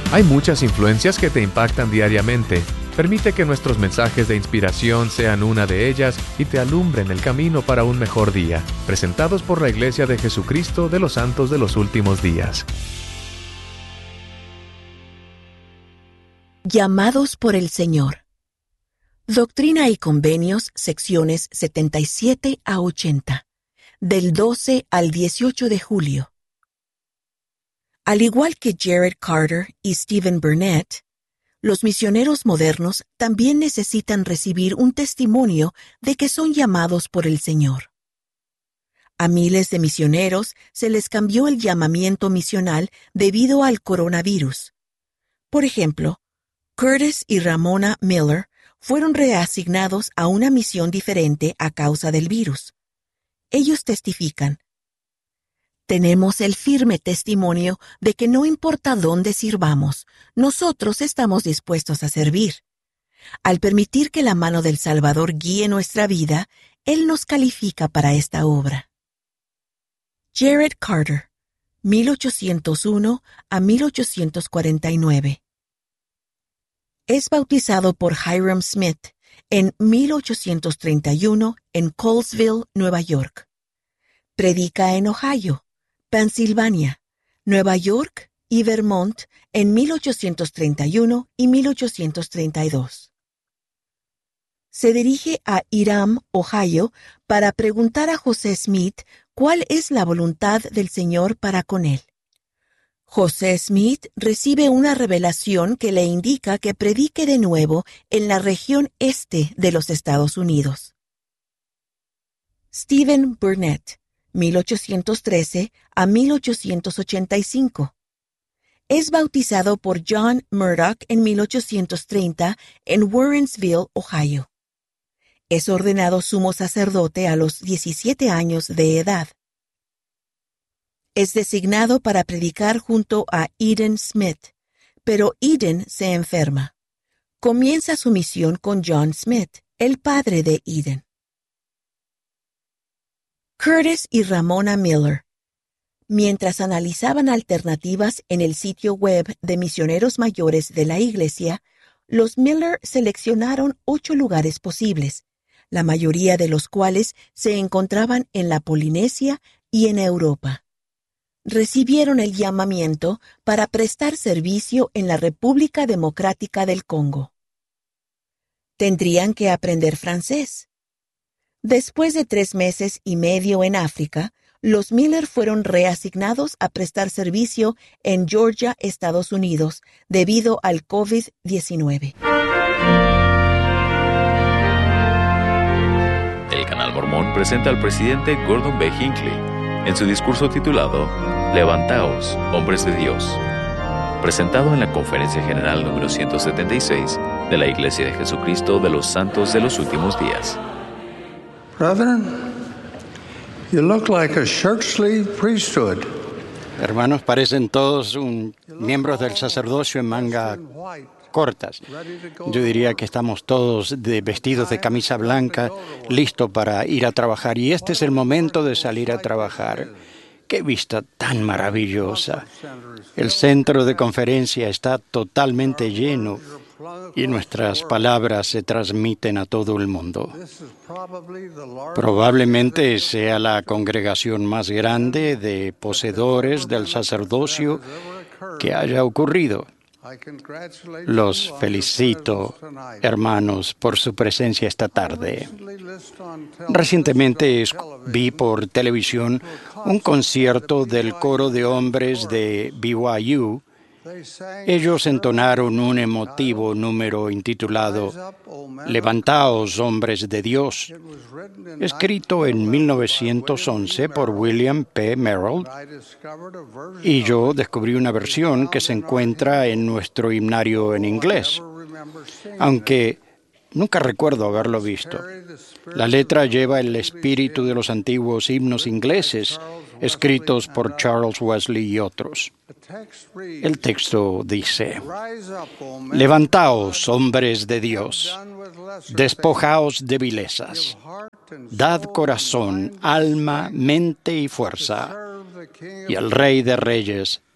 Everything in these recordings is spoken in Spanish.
Hay muchas influencias que te impactan diariamente. Permite que nuestros mensajes de inspiración sean una de ellas y te alumbren el camino para un mejor día. Presentados por la Iglesia de Jesucristo de los Santos de los Últimos Días. Llamados por el Señor. Doctrina y Convenios, secciones 77 a 80, del 12 al 18 de julio. Al igual que Jared Carter y Stephen Burnett, los misioneros modernos también necesitan recibir un testimonio de que son llamados por el Señor. A miles de misioneros se les cambió el llamamiento misional debido al coronavirus. Por ejemplo, Curtis y Ramona Miller fueron reasignados a una misión diferente a causa del virus. Ellos testifican: tenemos el firme testimonio de que no importa dónde sirvamos, nosotros estamos dispuestos a servir. Al permitir que la mano del Salvador guíe nuestra vida, Él nos califica para esta obra. Jared Carter, 1801 a 1849. Es bautizado por Hyrum Smith en 1831 en Colesville, Nueva York. Predica en Ohio, Pensilvania, Nueva York y Vermont en 1831 y 1832. Se dirige a Hiram, Ohio, para preguntar a José Smith cuál es la voluntad del Señor para con él. José Smith recibe una revelación que le indica que predique de nuevo en la región este de los Estados Unidos. Stephen Burnett, 1813 a 1885. Es bautizado por John Murdoch en 1830 en Warrensville, Ohio. Es ordenado sumo sacerdote a los 17 años de edad. Es designado para predicar junto a Eden Smith, pero Eden se enferma. Comienza su misión con John Smith, el padre de Eden. Curtis y Ramona Miller. Mientras analizaban alternativas en el sitio web de misioneros mayores de la Iglesia, los Miller seleccionaron 8 lugares posibles, la mayoría de los cuales se encontraban en la Polinesia y en Europa. Recibieron el llamamiento para prestar servicio en la República Democrática del Congo. Tendrían que aprender francés. Después de 3 meses y medio en África, los Miller fueron reasignados a prestar servicio en Georgia, Estados Unidos, debido al COVID-19. El Canal Mormón presenta al presidente Gordon B. Hinckley en su discurso titulado Levantaos, hombres de Dios, presentado en la Conferencia General número 176 de la Iglesia de Jesucristo de los Santos de los Últimos Días. Brethren, you look like a shirt-sleeve priesthood. Hermanos, parecen todos miembros del sacerdocio en manga cortas. Yo diría que estamos todos vestidos de camisa blanca, listos para ir a trabajar. Y este es el momento de salir a trabajar. ¡Qué vista tan maravillosa! El centro de conferencia está totalmente lleno y nuestras palabras se transmiten a todo el mundo. Probablemente sea la congregación más grande de poseedores del sacerdocio que haya ocurrido. Los felicito, hermanos, por su presencia esta tarde. Recientemente vi por televisión un concierto del coro de hombres de BYU. Ellos entonaron un emotivo número intitulado Levantaos, hombres de Dios, escrito en 1911 por William P. Merrill, y yo descubrí una versión que se encuentra en nuestro himnario en inglés, aunque nunca recuerdo haberlo visto. La letra lleva el espíritu de los antiguos himnos ingleses, escritos por Charles Wesley y otros. El texto dice: Levantaos, hombres de Dios, despojaos de vilezas, dad corazón, alma, mente y fuerza, y al Rey de Reyes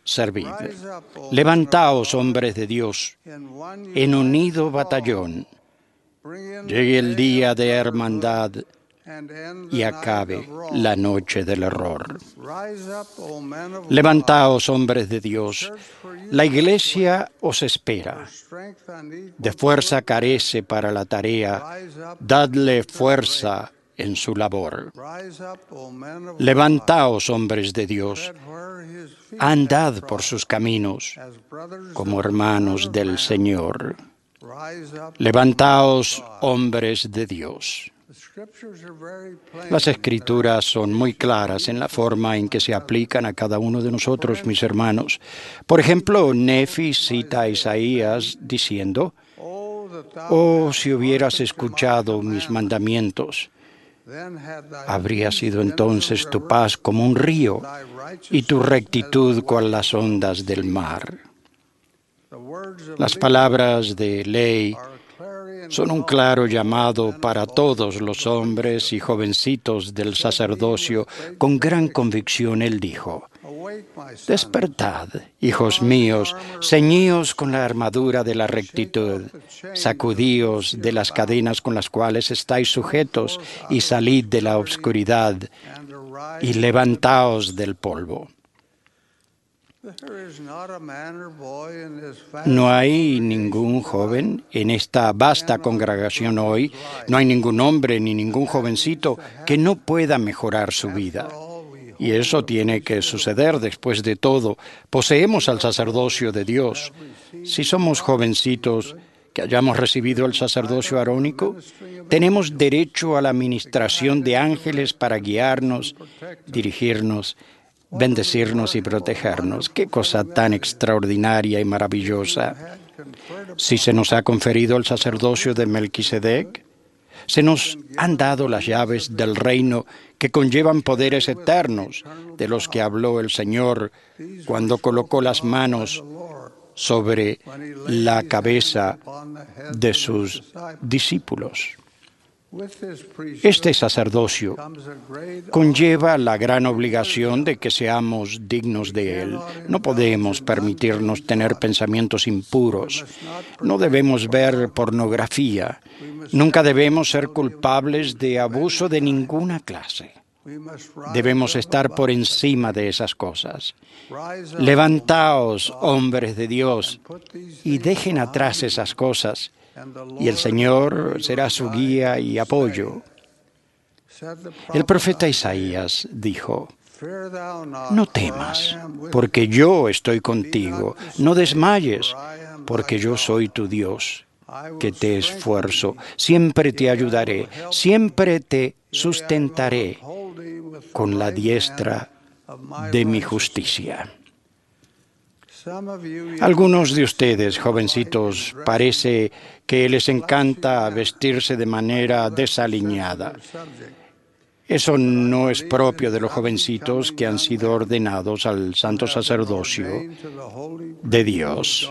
servid. Levantaos, hombres de Dios, en unido batallón. Llegue el día de hermandad y acabe la noche del error. Levantaos, hombres de Dios, la iglesia os espera. De fuerza carece para la tarea, dadle fuerza en su labor. Levantaos, hombres de Dios, andad por sus caminos como hermanos del Señor. Levantaos, hombres de Dios. Las Escrituras son muy claras en la forma en que se aplican a cada uno de nosotros, mis hermanos. Por ejemplo, Nefi cita a Isaías diciendo: «Oh, si hubieras escuchado mis mandamientos, habría sido entonces tu paz como un río y tu rectitud cual las ondas del mar». Las palabras de ley son un claro llamado para todos los hombres y jovencitos del sacerdocio. Con gran convicción él dijo: «Despertad, hijos míos, ceñíos con la armadura de la rectitud, sacudíos de las cadenas con las cuales estáis sujetos, y salid de la obscuridad, y levantaos del polvo». No hay ningún joven en esta vasta congregación hoy, no hay ningún hombre ni ningún jovencito que no pueda mejorar su vida. Y eso tiene que suceder. Después de todo, poseemos al sacerdocio de Dios. Si somos jovencitos que hayamos recibido el sacerdocio arónico, tenemos derecho a la administración de ángeles para guiarnos, dirigirnos, bendecirnos y protegernos. ¡Qué cosa tan extraordinaria y maravillosa! Si se nos ha conferido el sacerdocio de Melquisedec, se nos han dado las llaves del reino que conllevan poderes eternos, de los que habló el Señor cuando colocó las manos sobre la cabeza de sus discípulos. Este sacerdocio conlleva la gran obligación de que seamos dignos de él. No podemos permitirnos tener pensamientos impuros. No debemos ver pornografía. Nunca debemos ser culpables de abuso de ninguna clase. Debemos estar por encima de esas cosas. Levantaos, hombres de Dios, y dejen atrás esas cosas, y el Señor será su guía y apoyo. El profeta Isaías dijo: «No temas, porque yo estoy contigo. No desmayes, porque yo soy tu Dios, que te esfuerzo. Siempre te ayudaré, siempre te sustentaré con la diestra de mi justicia». Algunos de ustedes, jovencitos, parece que les encanta vestirse de manera desaliñada. Eso no es propio de los jovencitos que han sido ordenados al santo sacerdocio de Dios.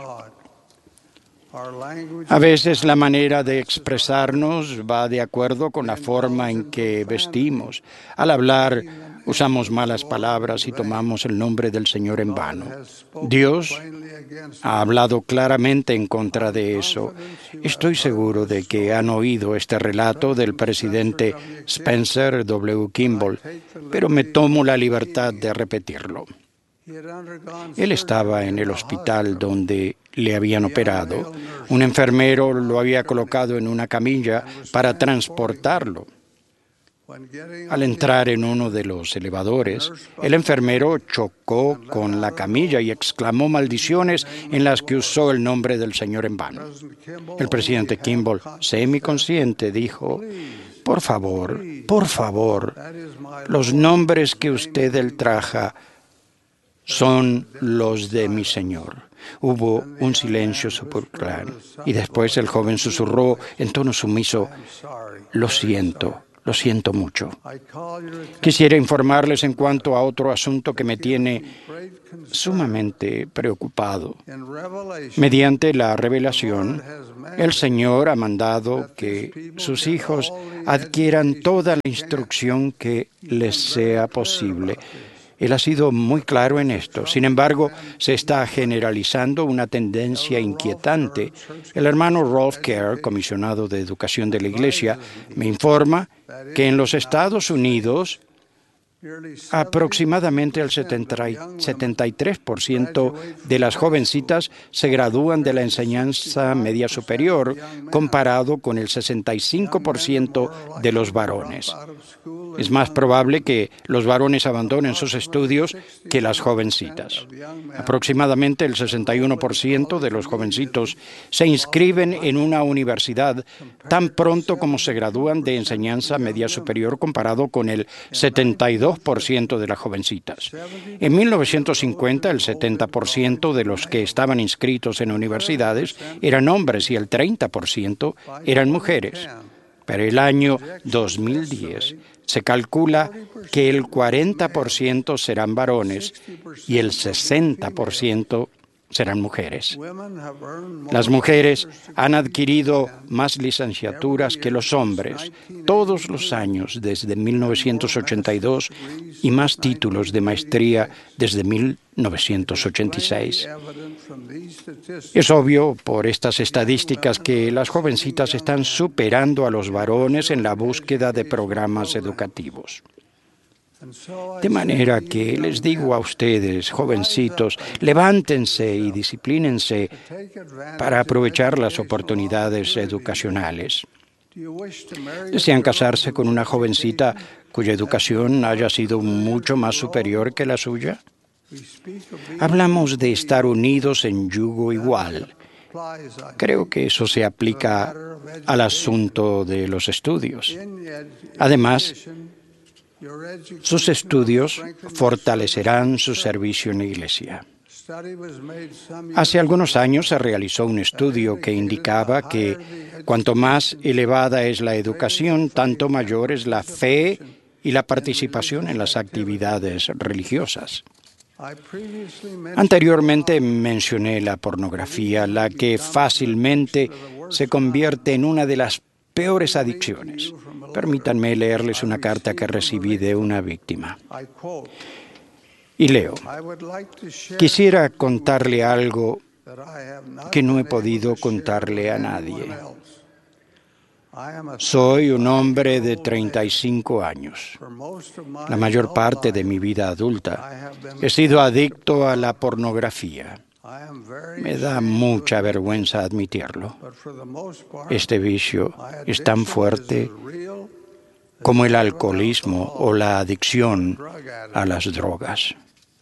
A veces la manera de expresarnos va de acuerdo con la forma en que vestimos. Al hablar, usamos malas palabras y tomamos el nombre del Señor en vano. Dios ha hablado claramente en contra de eso. Estoy seguro de que han oído este relato del presidente Spencer W. Kimball, pero me tomo la libertad de repetirlo. Él estaba en el hospital donde le habían operado. Un enfermero lo había colocado en una camilla para transportarlo. Al entrar en uno de los elevadores, el enfermero chocó con la camilla y exclamó maldiciones en las que usó el nombre del Señor en vano. El presidente Kimball, semiconsciente, dijo: por favor, los nombres que usted ultraja son los de mi Señor. Hubo un silencio sepulcral y después el joven susurró en tono sumiso: lo siento mucho. Quisiera informarles en cuanto a otro asunto que me tiene sumamente preocupado. Mediante la revelación, el Señor ha mandado que sus hijos adquieran toda la instrucción que les sea posible. Él ha sido muy claro en esto. Sin embargo, se está generalizando una tendencia inquietante. El hermano Rolf Kerr, comisionado de educación de la Iglesia, me informa que en los Estados Unidos aproximadamente el 73% de las jovencitas se gradúan de la enseñanza media superior, comparado con el 65% de los varones. Es más probable que los varones abandonen sus estudios que las jovencitas. Aproximadamente el 61% de los jovencitos se inscriben en una universidad tan pronto como se gradúan de enseñanza media superior, comparado con el 72% de las jovencitas. En 1950, el 70% de los que estaban inscritos en universidades eran hombres y el 30% eran mujeres. Para el año 2010, se calcula que el 40% serán varones y el 60% serán mujeres. Las mujeres han adquirido más licenciaturas que los hombres todos los años desde 1982 y más títulos de maestría desde 1986. Es obvio por estas estadísticas que las jovencitas están superando a los varones en la búsqueda de programas educativos. De manera que les digo a ustedes, jovencitos, levántense y disciplínense para aprovechar las oportunidades educacionales. ¿Desean casarse con una jovencita cuya educación haya sido mucho más superior que la suya? Hablamos de estar unidos en yugo igual. Creo que eso se aplica al asunto de los estudios. Además, sus estudios fortalecerán su servicio en la Iglesia. Hace algunos años se realizó un estudio que indicaba que cuanto más elevada es la educación, tanto mayor es la fe y la participación en las actividades religiosas. Anteriormente mencioné la pornografía, la que fácilmente se convierte en una de las peores adicciones. Permítanme leerles una carta que recibí de una víctima. Y leo: quisiera contarle algo que no he podido contarle a nadie. Soy un hombre de 35 años. La mayor parte de mi vida adulta he sido adicto a la pornografía. Me da mucha vergüenza admitirlo. Este vicio es tan fuerte como el alcoholismo o la adicción a las drogas.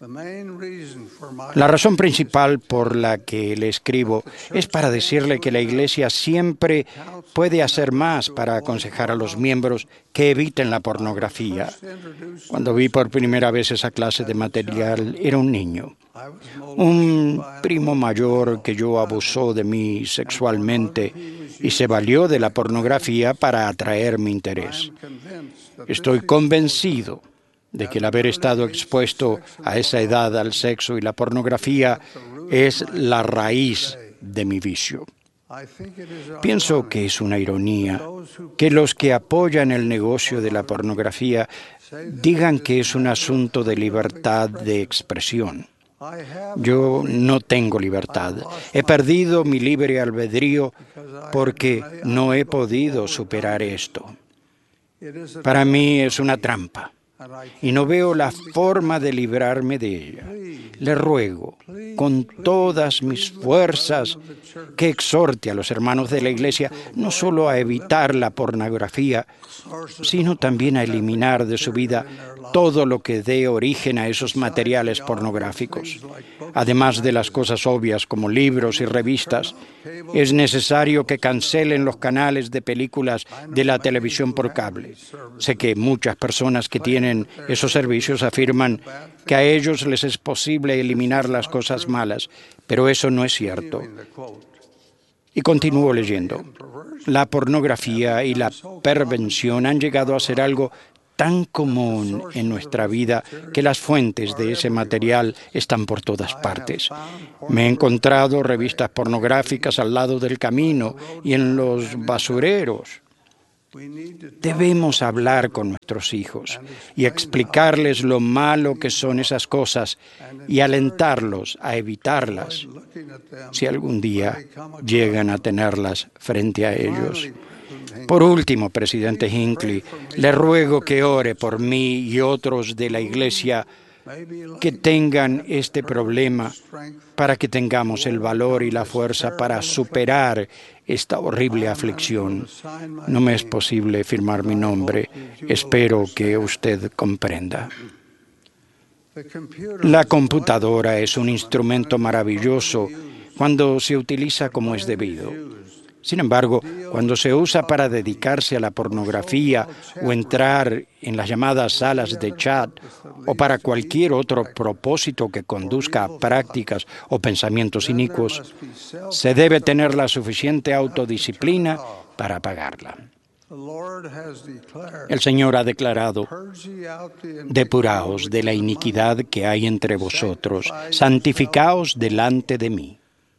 La razón principal por la que le escribo es para decirle que la Iglesia siempre puede hacer más para aconsejar a los miembros que eviten la pornografía. Cuando vi por primera vez esa clase de material, era un niño. Un primo mayor que yo abusó de mí sexualmente y se valió de la pornografía para atraer mi interés. Estoy convencido de que el haber estado expuesto a esa edad al sexo y la pornografía es la raíz de mi vicio. Pienso que es una ironía que los que apoyan el negocio de la pornografía digan que es un asunto de libertad de expresión. Yo no tengo libertad. He perdido mi libre albedrío porque no he podido superar esto. Para mí es una trampa y no veo la forma de librarme de ella. Le ruego con todas mis fuerzas que exhorte a los hermanos de la Iglesia no solo a evitar la pornografía, sino también a eliminar de su vida todo lo que dé origen a esos materiales pornográficos. Además de las cosas obvias como libros y revistas, es necesario que cancelen los canales de películas de la televisión por cable. Sé que muchas personas que tienen esos servicios afirman que a ellos les es posible eliminar las cosas malas, pero eso no es cierto. Y continúo leyendo. La pornografía y la perversión han llegado a ser algo tan común en nuestra vida que las fuentes de ese material están por todas partes. Me he encontrado revistas pornográficas al lado del camino y en los basureros. Debemos hablar con nuestros hijos y explicarles lo malo que son esas cosas y alentarlos a evitarlas si algún día llegan a tenerlas frente a ellos. Por último, presidente Hinckley, le ruego que ore por mí y otros de la Iglesia que tengan este problema para que tengamos el valor y la fuerza para superar esta horrible aflicción. No me es posible firmar mi nombre. Espero que usted comprenda. La computadora es un instrumento maravilloso cuando se utiliza como es debido. Sin embargo, cuando se usa para dedicarse a la pornografía o entrar en las llamadas salas de chat o para cualquier otro propósito que conduzca a prácticas o pensamientos inicuos, se debe tener la suficiente autodisciplina para apagarla. El Señor ha declarado: depuraos de la iniquidad que hay entre vosotros, santificaos delante de mí.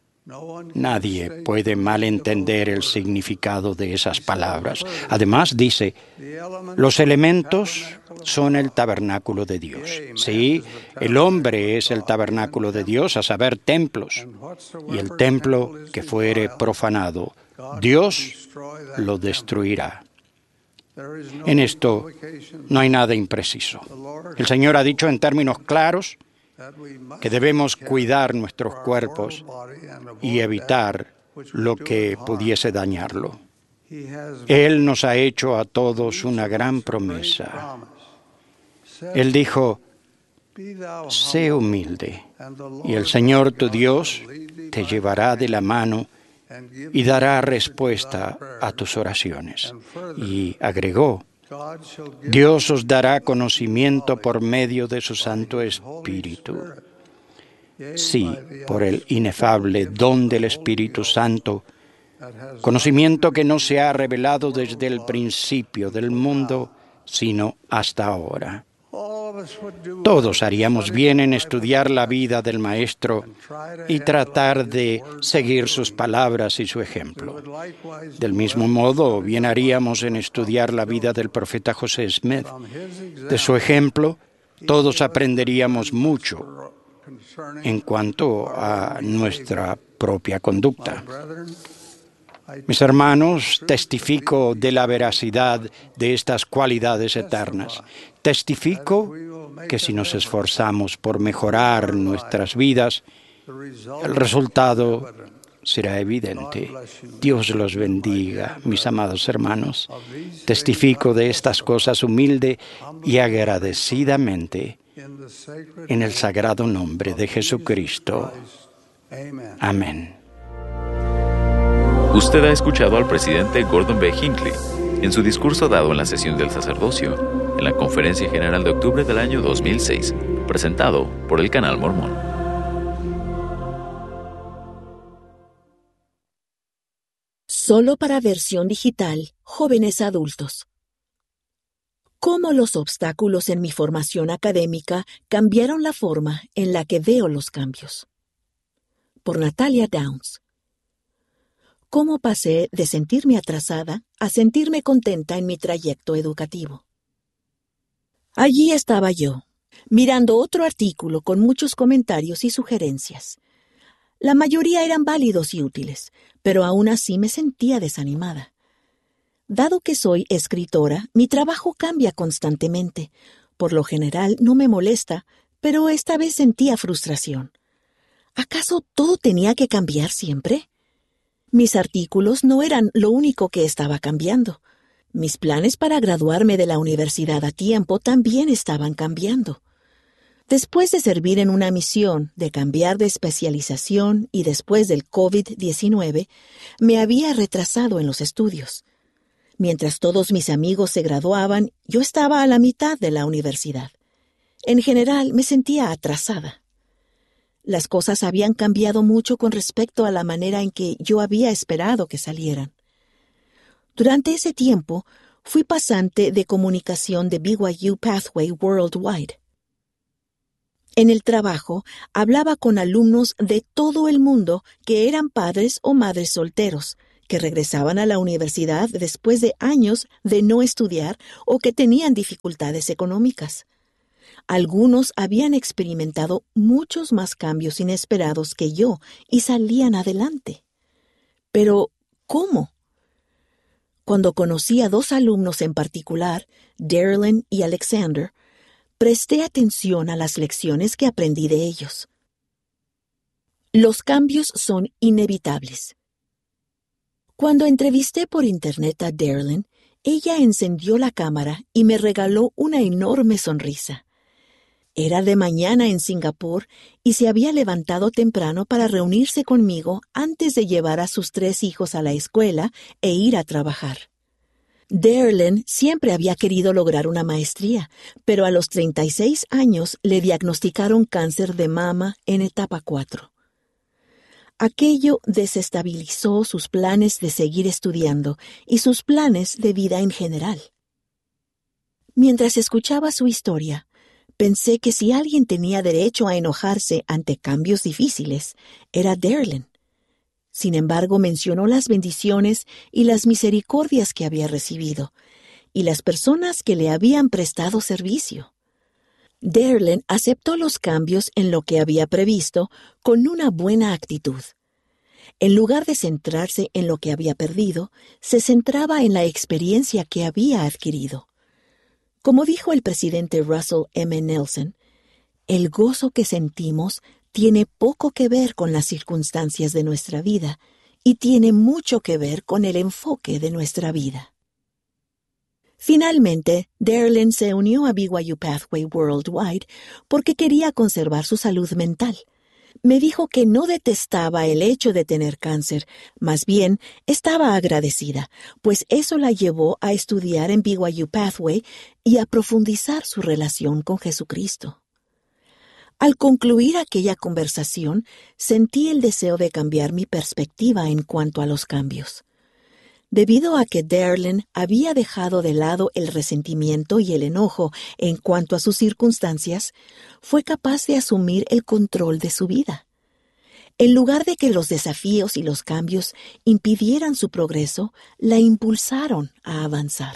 Nadie puede malentender el significado de esas palabras. Además, dice, los elementos son el tabernáculo de Dios. Sí, el hombre es el tabernáculo de Dios, a saber, templos. Y el templo que fuere profanado, Dios lo destruirá. En esto no hay nada impreciso. El Señor ha dicho en términos claros que debemos cuidar nuestros cuerpos y evitar lo que pudiese dañarlo. Él nos ha hecho a todos una gran promesa. Él dijo: sé humilde, y el Señor tu Dios te llevará de la mano y dará respuesta a tus oraciones. Y agregó: Dios os dará conocimiento por medio de su Santo Espíritu. Sí, por el inefable don del Espíritu Santo, conocimiento que no se ha revelado desde el principio del mundo, sino hasta ahora. Todos haríamos bien en estudiar la vida del Maestro y tratar de seguir sus palabras y su ejemplo. Del mismo modo, bien haríamos en estudiar la vida del profeta José Smith. De su ejemplo, todos aprenderíamos mucho en cuanto a nuestra propia conducta. Mis hermanos, testifico de la veracidad de estas cualidades eternas. Testifico que si nos esforzamos por mejorar nuestras vidas, el resultado será evidente. Dios los bendiga, mis amados hermanos. Testifico de estas cosas humilde y agradecidamente en el sagrado nombre de Jesucristo. Amén. Usted ha escuchado al presidente Gordon B. Hinckley en su discurso dado en la sesión del sacerdocio, en la Conferencia General de octubre del año 2006, presentado por el Canal Mormón. Solo para versión digital, jóvenes adultos. ¿Cómo los obstáculos en mi formación académica cambiaron la forma en la que veo los cambios? Por Natalia Downs. ¿Cómo pasé de sentirme atrasada a sentirme contenta en mi trayecto educativo? Allí estaba yo, mirando otro artículo con muchos comentarios y sugerencias. La mayoría eran válidos y útiles, pero aún así me sentía desanimada. Dado que soy escritora, mi trabajo cambia constantemente. Por lo general no me molesta, pero esta vez sentía frustración. ¿Acaso todo tenía que cambiar siempre? Mis artículos no eran lo único que estaba cambiando. Mis planes para graduarme de la universidad a tiempo también estaban cambiando. Después de servir en una misión, de cambiar de especialización y después del COVID-19, me había retrasado en los estudios. Mientras todos mis amigos se graduaban, yo estaba a la mitad de la universidad. En general, me sentía atrasada. Las cosas habían cambiado mucho con respecto a la manera en que yo había esperado que salieran. Durante ese tiempo, fui pasante de comunicación de BYU Pathway Worldwide. En el trabajo, hablaba con alumnos de todo el mundo que eran padres o madres solteros, que regresaban a la universidad después de años de no estudiar o que tenían dificultades económicas. Algunos habían experimentado muchos más cambios inesperados que yo y salían adelante. Pero, ¿cómo? Cuando conocí a 2 alumnos en particular, Darylyn y Alexander, presté atención a las lecciones que aprendí de ellos. Los cambios son inevitables. Cuando entrevisté por internet a Darylyn, ella encendió la cámara y me regaló una enorme sonrisa. Era de mañana en Singapur y se había levantado temprano para reunirse conmigo antes de llevar a sus 3 hijos a la escuela e ir a trabajar. Darylyn siempre había querido lograr una maestría, pero a los 36 años le diagnosticaron cáncer de mama en etapa 4. Aquello desestabilizó sus planes de seguir estudiando y sus planes de vida en general. Mientras escuchaba su historia, pensé que si alguien tenía derecho a enojarse ante cambios difíciles, era Darylyn. Sin embargo, mencionó las bendiciones y las misericordias que había recibido, y las personas que le habían prestado servicio. Darylyn aceptó los cambios en lo que había previsto con una buena actitud. En lugar de centrarse en lo que había perdido, se centraba en la experiencia que había adquirido. Como dijo el presidente Russell M. Nelson, el gozo que sentimos tiene poco que ver con las circunstancias de nuestra vida y tiene mucho que ver con el enfoque de nuestra vida. Finalmente, Darylyn se unió a BYU Pathway Worldwide porque quería conservar su salud mental. Me dijo que no detestaba el hecho de tener cáncer, más bien estaba agradecida, pues eso la llevó a estudiar en BYU Pathway y a profundizar su relación con Jesucristo. Al concluir aquella conversación, sentí el deseo de cambiar mi perspectiva en cuanto a los cambios. Debido a que Darylyn había dejado de lado el resentimiento y el enojo en cuanto a sus circunstancias, fue capaz de asumir el control de su vida. En lugar de que los desafíos y los cambios impidieran su progreso, la impulsaron a avanzar.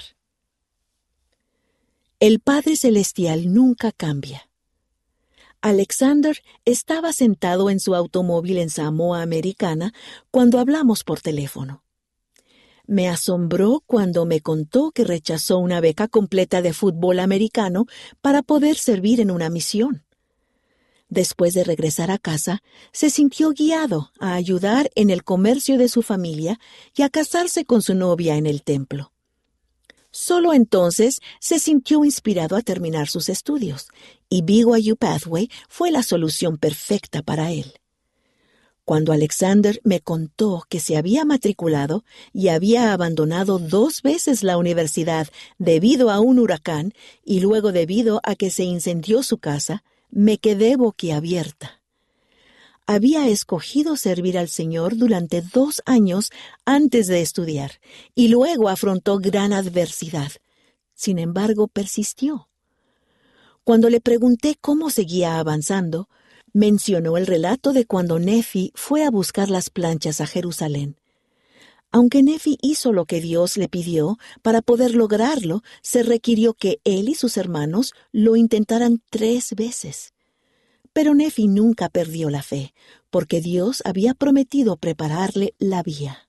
El Padre Celestial nunca cambia. Alexander estaba sentado en su automóvil en Samoa Americana cuando hablamos por teléfono. Me asombró cuando me contó que rechazó una beca completa de fútbol americano para poder servir en una misión. Después de regresar a casa, se sintió guiado a ayudar en el comercio de su familia y a casarse con su novia en el templo. Solo entonces se sintió inspirado a terminar sus estudios, y BYU Pathway fue la solución perfecta para él. Cuando Alexander me contó que se había matriculado y había abandonado 2 veces la universidad debido a un huracán y luego debido a que se incendió su casa, me quedé boquiabierta. Había escogido servir al Señor durante 2 años antes de estudiar y luego afrontó gran adversidad. Sin embargo, persistió. Cuando le pregunté cómo seguía avanzando, mencionó el relato de cuando Nefi fue a buscar las planchas a Jerusalén. Aunque Nefi hizo lo que Dios le pidió, para poder lograrlo, se requirió que él y sus hermanos lo intentaran 3 veces. Pero Nefi nunca perdió la fe, porque Dios había prometido prepararle la vía.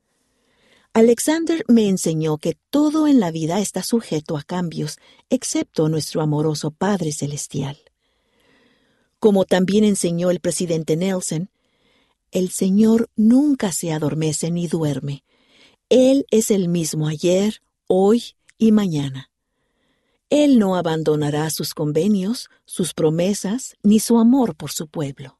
Alexander me enseñó que todo en la vida está sujeto a cambios, excepto nuestro amoroso Padre Celestial. Como también enseñó el presidente Nelson, el Señor nunca se adormece ni duerme. Él es el mismo ayer, hoy y mañana. Él no abandonará sus convenios, sus promesas, ni su amor por su pueblo.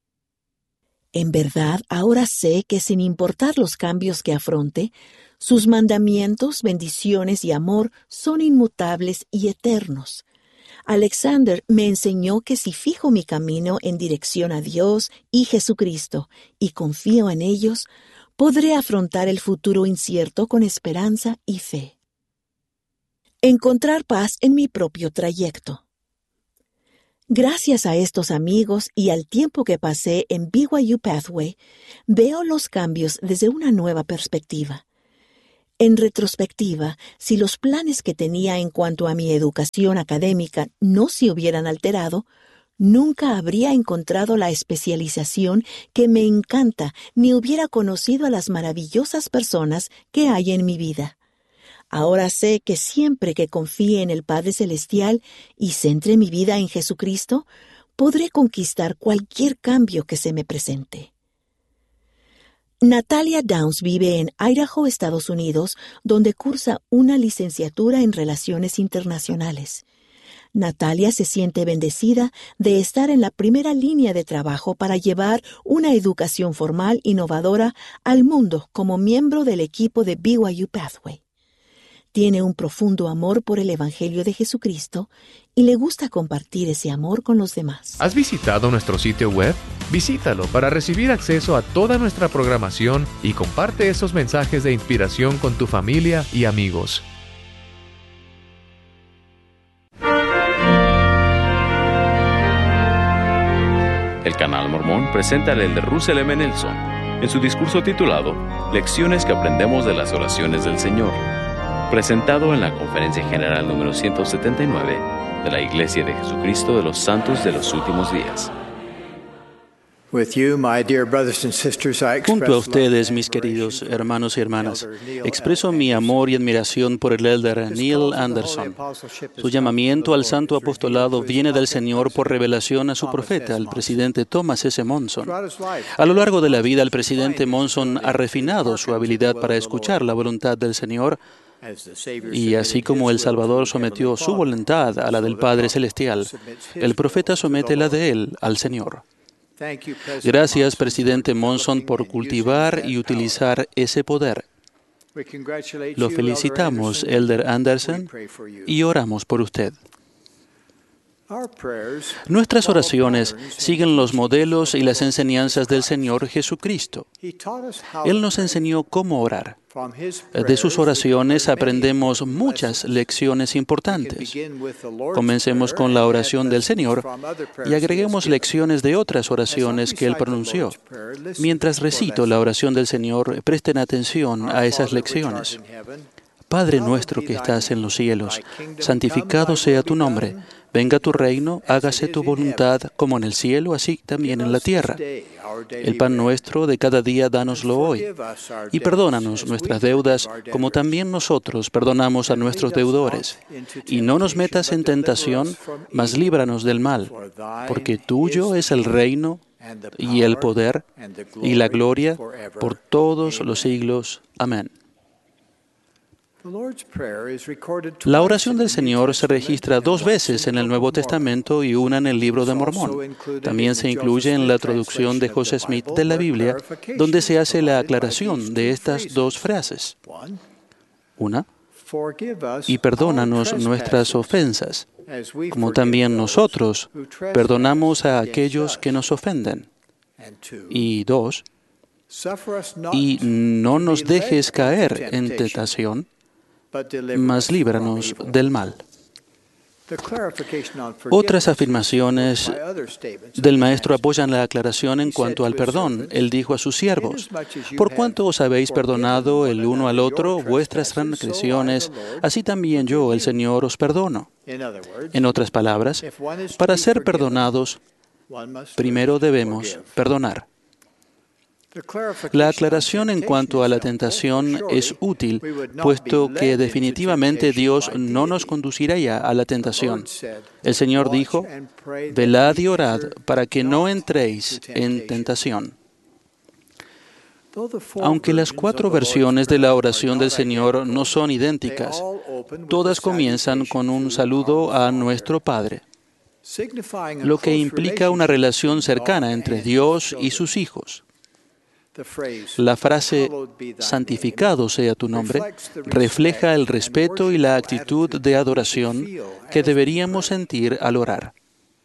En verdad, ahora sé que sin importar los cambios que afronte, sus mandamientos, bendiciones y amor son inmutables y eternos. Alexander me enseñó que si fijo mi camino en dirección a Dios y Jesucristo y confío en ellos, podré afrontar el futuro incierto con esperanza y fe. Encontrar paz en mi propio trayecto. Gracias a estos amigos y al tiempo que pasé en BYU Pathway, veo los cambios desde una nueva perspectiva. En retrospectiva, si los planes que tenía en cuanto a mi educación académica no se hubieran alterado, nunca habría encontrado la especialización que me encanta ni hubiera conocido a las maravillosas personas que hay en mi vida. Ahora sé que siempre que confíe en el Padre Celestial y centre mi vida en Jesucristo, podré conquistar cualquier cambio que se me presente. Natalia Downs vive en Idaho, Estados Unidos, donde cursa una licenciatura en Relaciones Internacionales. Natalia se siente bendecida de estar en la primera línea de trabajo para llevar una educación formal innovadora al mundo como miembro del equipo de BYU Pathway. Tiene un profundo amor por el Evangelio de Jesucristo y le gusta compartir ese amor con los demás. ¿Has visitado nuestro sitio web? Visítalo para recibir acceso a toda nuestra programación y comparte esos mensajes de inspiración con tu familia y amigos. El Canal Mormón presenta al elder Russell M. Nelson en su discurso titulado Lecciones que aprendemos de las oraciones del Señor, presentado en la Conferencia General número 179 de la Iglesia de Jesucristo de los Santos de los Últimos Días. Junto a ustedes, mis queridos hermanos y hermanas, expreso mi amor y admiración por el elder Neil Anderson. Su llamamiento al santo apostolado viene del Señor por revelación a su profeta, el presidente Thomas S. Monson. A lo largo de la vida, el presidente Monson ha refinado su habilidad para escuchar la voluntad del Señor, y así como el Salvador sometió su voluntad a la del Padre Celestial, el profeta somete la de él al Señor. Gracias, presidente Monson, por cultivar y utilizar ese poder. Lo felicitamos, elder Anderson, y oramos por usted. Nuestras oraciones siguen los modelos y las enseñanzas del Señor Jesucristo. Él nos enseñó cómo orar. De sus oraciones aprendemos muchas lecciones importantes. Comencemos con la oración del Señor y agreguemos lecciones de otras oraciones que Él pronunció. Mientras recito la oración del Señor, presten atención a esas lecciones. Padre nuestro que estás en los cielos, santificado sea tu nombre. Venga tu reino, hágase tu voluntad, como en el cielo, así también en la tierra. El pan nuestro de cada día dánoslo hoy. Y perdónanos nuestras deudas, como también nosotros perdonamos a nuestros deudores. Y no nos metas en tentación, mas líbranos del mal. Porque tuyo es el reino, y el poder, y la gloria, por todos los siglos. Amén. La oración del Señor se registra 2 veces en el Nuevo Testamento y una en el Libro de Mormón. También se incluye en la traducción de José Smith de la Biblia, donde se hace la aclaración de estas 2 frases. Una, y perdónanos nuestras ofensas, como también nosotros perdonamos a aquellos que nos ofenden. Y 2, y no nos dejes caer en tentación, mas líbranos del mal. Otras afirmaciones del Maestro apoyan la aclaración en cuanto al perdón. Él dijo a sus siervos, por cuanto os habéis perdonado el uno al otro vuestras transgresiones, así también yo, el Señor, os perdono. En otras palabras, para ser perdonados, primero debemos perdonar. La aclaración en cuanto a la tentación es útil, puesto que definitivamente Dios no nos conducirá ya a la tentación. El Señor dijo, velad y orad para que no entréis en tentación. Aunque las 4 versiones de la oración del Señor no son idénticas, todas comienzan con un saludo a nuestro Padre, lo que implica una relación cercana entre Dios y sus hijos. La frase, santificado sea tu nombre, refleja el respeto y la actitud de adoración que deberíamos sentir al orar.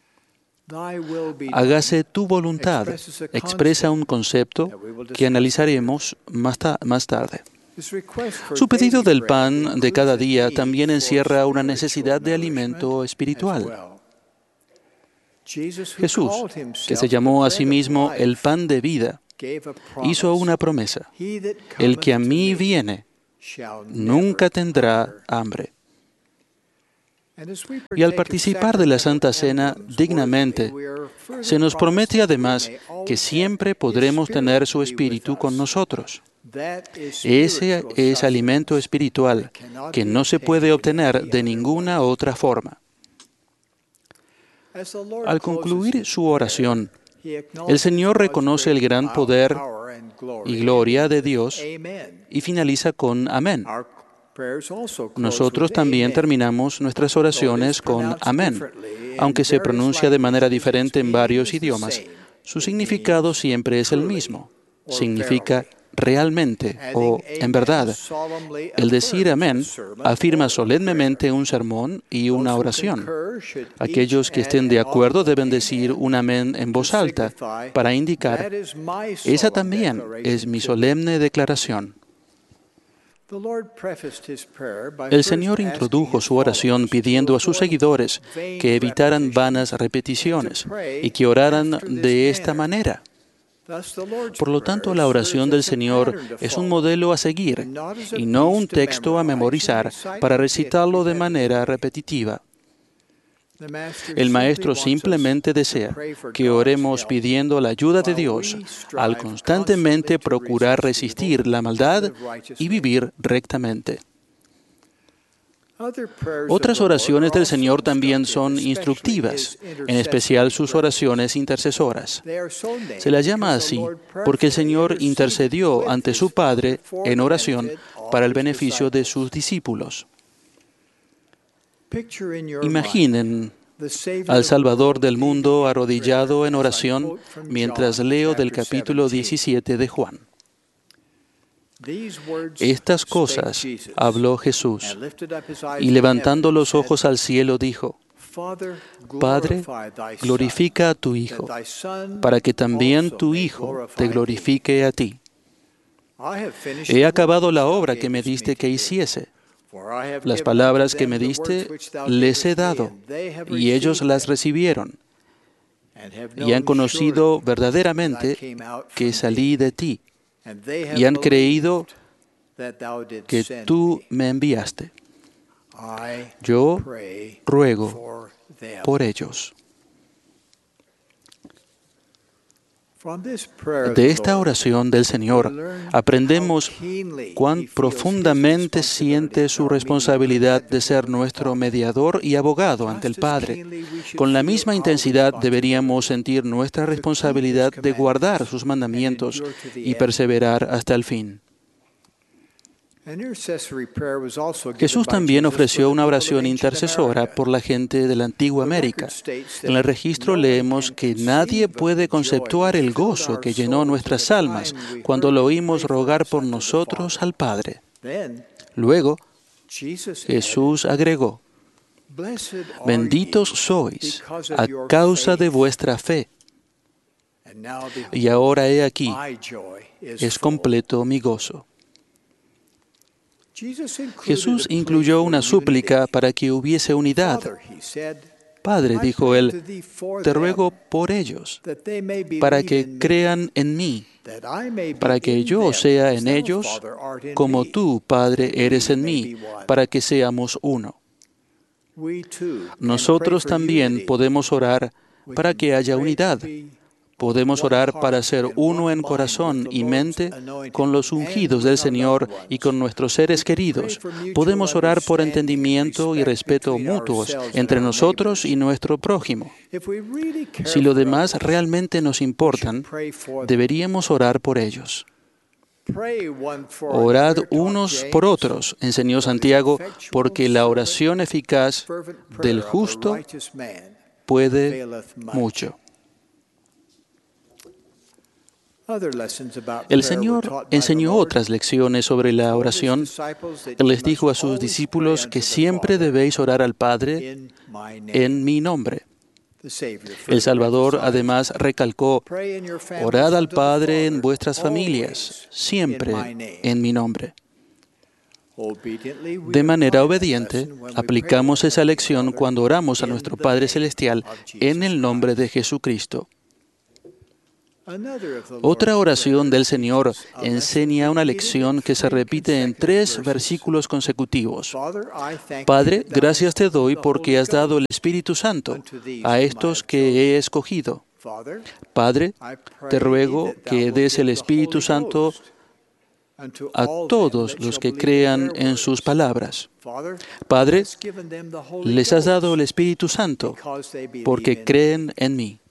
Hágase tu voluntad, expresa un concepto que analizaremos más tarde. Su pedido del pan de cada día también encierra una necesidad de alimento espiritual. Jesús, que se llamó a sí mismo el pan de vida, hizo una promesa: el que a mí viene nunca tendrá hambre. Y al participar de la Santa Cena dignamente, se nos promete además que siempre podremos tener su Espíritu con nosotros. Ese es alimento espiritual que no se puede obtener de ninguna otra forma. Al concluir su oración, el Señor reconoce el gran poder y gloria de Dios y finaliza con amén. Nosotros también terminamos nuestras oraciones con amén, aunque se pronuncia de manera diferente en varios idiomas. Su significado siempre es el mismo. Significa realmente o en verdad. El decir amén afirma solemnemente un sermón y una oración. Aquellos que estén de acuerdo deben decir un amén en voz alta para indicar: esa también es mi solemne declaración. El Señor introdujo su oración pidiendo a sus seguidores que evitaran vanas repeticiones y que oraran de esta manera. Por lo tanto, la oración del Señor es un modelo a seguir y no un texto a memorizar para recitarlo de manera repetitiva. El Maestro simplemente desea que oremos pidiendo la ayuda de Dios al constantemente procurar resistir la maldad y vivir rectamente. Otras oraciones del Señor también son instructivas, en especial sus oraciones intercesoras. Se las llama así porque el Señor intercedió ante su Padre en oración para el beneficio de sus discípulos. Imaginen al Salvador del mundo arrodillado en oración mientras leo del capítulo 17 de Juan. Estas cosas habló Jesús, y levantando los ojos al cielo dijo: Padre, glorifica a tu Hijo, para que también tu Hijo te glorifique a ti. He acabado la obra que me diste que hiciese. Las palabras que me diste les he dado, y ellos las recibieron, y han conocido verdaderamente que salí de ti, y han creído que tú me enviaste. Yo ruego por ellos. De esta oración del Señor aprendemos cuán profundamente siente su responsabilidad de ser nuestro mediador y abogado ante el Padre. Con la misma intensidad deberíamos sentir nuestra responsabilidad de guardar sus mandamientos y perseverar hasta el fin. Jesús también ofreció una oración intercesora por la gente de la antigua América. En el registro leemos que nadie puede conceptuar el gozo que llenó nuestras almas cuando lo oímos rogar por nosotros al Padre. Luego, Jesús agregó: benditos sois a causa de vuestra fe. Y ahora he aquí, es completo mi gozo. Jesús incluyó una súplica para que hubiese unidad. Padre, dijo él, te ruego por ellos, para que crean en mí, para que yo sea en ellos, como tú, Padre, eres en mí, para que seamos uno. Nosotros también podemos orar para que haya unidad. Podemos orar para ser uno en corazón y mente con los ungidos del Señor y con nuestros seres queridos. Podemos orar por entendimiento y respeto mutuos entre nosotros y nuestro prójimo. Si los demás realmente nos importan, deberíamos orar por ellos. Orad unos por otros, enseñó Santiago, porque la oración eficaz del justo puede mucho. El Señor enseñó otras lecciones sobre la oración. Él les dijo a sus discípulos que siempre debéis orar al Padre en mi nombre. El Salvador además recalcó: orad al Padre en vuestras familias, siempre en mi nombre. De manera obediente, aplicamos esa lección cuando oramos a nuestro Padre Celestial en el nombre de Jesucristo. Otra oración del Señor enseña una lección que se repite en 3 versículos consecutivos. Padre, gracias te doy porque has dado el Espíritu Santo a estos que he escogido. Padre, te ruego que des el Espíritu Santo a todos los que crean en sus palabras. Padre, les has dado el Espíritu Santo porque creen en mí.